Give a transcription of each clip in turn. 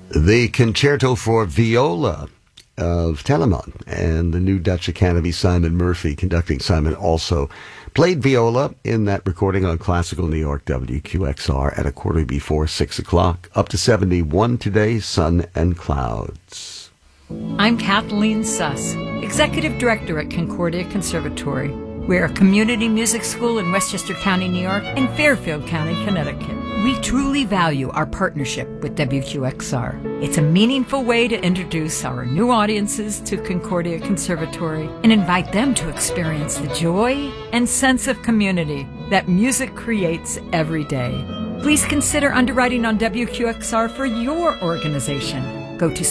The Concerto for Viola of Telemann and the new Dutch Academy Simon Murphy conducting. Simon also played viola in that recording on Classical New York WQXR at 6:15. Up to 71 today, sun and clouds. I'm Kathleen Suss, Executive Director at Concordia Conservatory. We're a community music school in Westchester County, New York, and Fairfield County, Connecticut. We truly value our partnership with WQXR. It's a meaningful way to introduce our new audiences to Concordia Conservatory and invite them to experience the joy and sense of community that music creates every day. Please consider underwriting on WQXR for your organization. Go to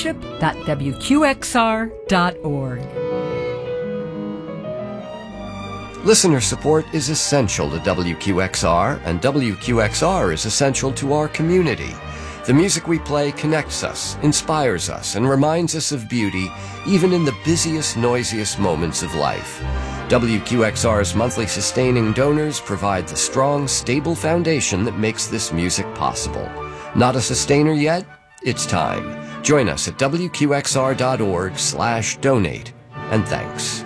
sponsorship.wqxr.org. Listener support is essential to WQXR, and WQXR is essential to our community. The music we play connects us, inspires us, and reminds us of beauty, even in the busiest, noisiest moments of life. WQXR's monthly sustaining donors provide the strong, stable foundation that makes this music possible. Not a sustainer yet? It's time. Join us at WQXR.org/donate. And thanks.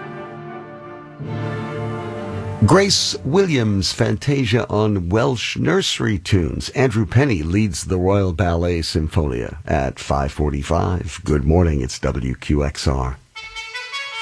Grace Williams' Fantasia on Welsh nursery tunes. Andrew Penny leads the Royal Ballet Symphonia at 5:45. Good morning, it's WQXR.